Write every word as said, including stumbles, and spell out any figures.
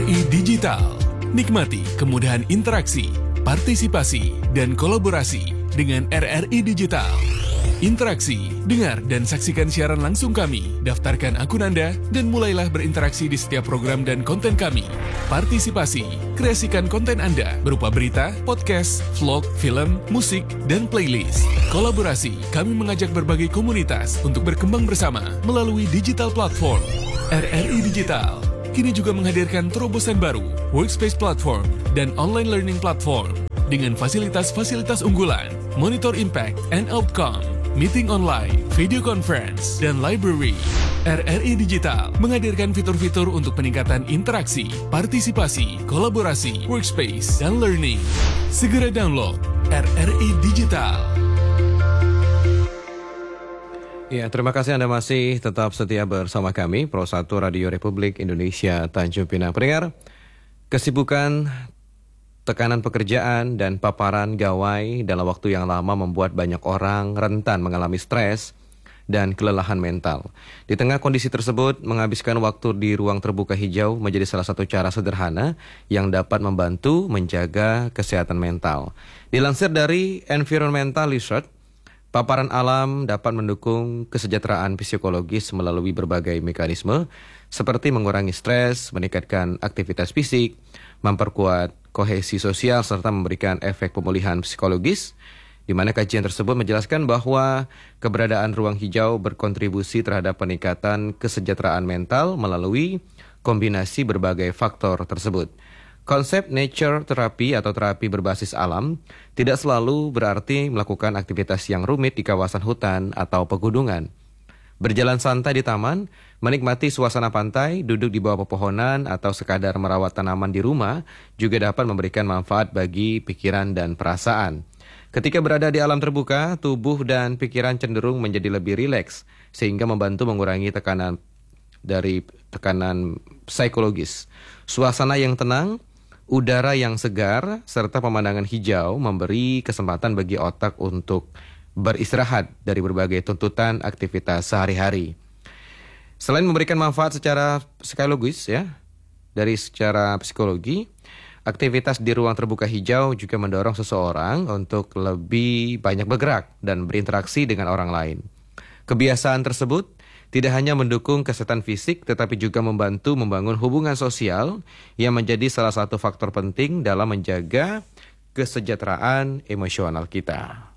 I Digital. Nikmati kemudahan interaksi, partisipasi, dan kolaborasi dengan R R I Digital. Interaksi, dengar dan saksikan siaran langsung kami, daftarkan akun Anda, dan mulailah berinteraksi di setiap program dan konten kami. Partisipasi, kreasikan konten Anda berupa berita, podcast, vlog, film, musik, dan playlist. Kolaborasi, kami mengajak berbagai komunitas untuk berkembang bersama melalui digital platform. R R I Digital kini juga menghadirkan terobosan baru, workspace platform, dan online learning platform dengan fasilitas-fasilitas unggulan, monitor impact and outcome, meeting online, video conference, dan library. R R I Digital menghadirkan fitur-fitur untuk peningkatan interaksi, partisipasi, kolaborasi, workspace, dan learning. Segera download R R I Digital. Ya, terima kasih Anda masih tetap setia bersama kami, Pro satu Radio Republik Indonesia Tanjung Pinang. Pendengar, kesibukan, tekanan pekerjaan, dan paparan gawai dalam waktu yang lama membuat banyak orang rentan mengalami stres dan kelelahan mental. Di tengah kondisi tersebut, menghabiskan waktu di ruang terbuka hijau menjadi salah satu cara sederhana yang dapat membantu menjaga kesehatan mental. Dilansir dari Environmental Research, paparan alam dapat mendukung kesejahteraan psikologis melalui berbagai mekanisme seperti mengurangi stres, meningkatkan aktivitas fisik, memperkuat kohesi sosial, serta memberikan efek pemulihan psikologis, di mana kajian tersebut menjelaskan bahwa keberadaan ruang hijau berkontribusi terhadap peningkatan kesejahteraan mental melalui kombinasi berbagai faktor tersebut. Konsep nature therapy atau terapi berbasis alam tidak selalu berarti melakukan aktivitas yang rumit di kawasan hutan atau pegunungan. Berjalan santai di taman, menikmati suasana pantai, duduk di bawah pepohonan, atau sekadar merawat tanaman di rumah juga dapat memberikan manfaat bagi pikiran dan perasaan. Ketika berada di alam terbuka, tubuh dan pikiran cenderung menjadi lebih rileks, sehingga membantu mengurangi tekanan dari tekanan psikologis. Suasana yang tenang, udara yang segar, serta pemandangan hijau memberi kesempatan bagi otak untuk beristirahat dari berbagai tuntutan aktivitas sehari-hari. Selain memberikan manfaat secara psikologis, ya, dari secara psikologi, aktivitas di ruang terbuka hijau juga mendorong seseorang untuk lebih banyak bergerak dan berinteraksi dengan orang lain. Kebiasaan tersebut tidak hanya mendukung kesehatan fisik, tetapi juga membantu membangun hubungan sosial yang menjadi salah satu faktor penting dalam menjaga kesejahteraan emosional kita.